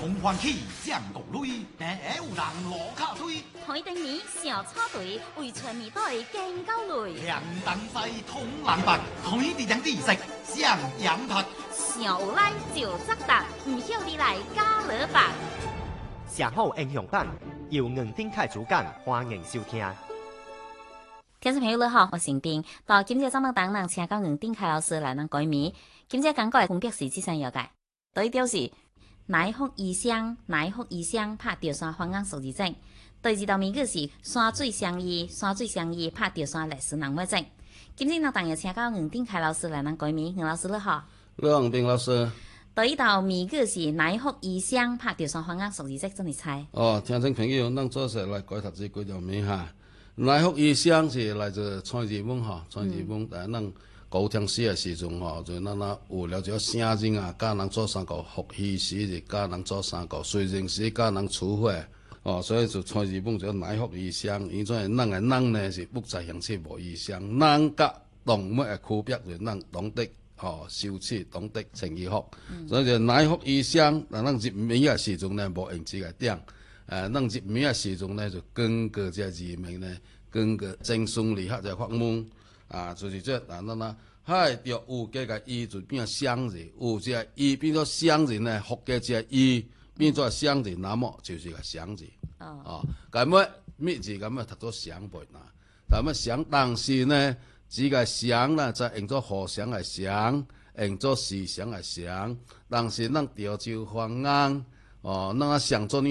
從環起將國旅，但有人攞卡推。 海定面小叉隊為全面隊更高雷。 兩等費通冷白，海地等地食上飲拍。 小拉就則達，唔曉你來加勒白。 上好英雄版，由硬頂開主講，歡迎收聽。 聽眾朋友你好，我是丁。到今日節目當中，請到硬頂開老師來咱改名。今日講過分別是這三樣嘅，第一條是內福異鄉拍潮汕方言數字證。第二道名句是山水相依拍潮汕歷史人物證。今日咱當然請到硬頂開老師來咱改名，硬老師你好。 你好，丁老師。 第一道名句是內福異鄉拍潮汕方言數字證，怎麼猜？ 哦，聽眾朋友，咱做實來改讀這幾條名哈。內福異鄉是來自蔡志文哈，蔡志文但係咱高中時嘅時陣吼，就咱有了解聖人啊，教人做三個福氣時，就教人做三個隨人時，教人處罰。哦，所以就蔡志文就內福異鄉，因為咱嘅人呢是物質形式無異鄉，人甲動物嘅區別就咱懂得吼修持，懂得誠意福，所以就內福異鄉。但咱入名嘅時陣呢，無用這個點。咱入名嘅時陣呢，就根據這字名呢，根據正順理學這法門啊，就是這咱海着有這個伊就變鄉字，有這個伊變做鄉字呢，福嘅這個伊變做鄉字，那麼就是個鄉字。哦，咁麼咩字咁啊？讀做鄉背啦。但麼鄉，但是呢，這個鄉呢，就用作互相嘅鄉，用作思想嘅鄉，但是咱潮州方言。哦，咱想做呢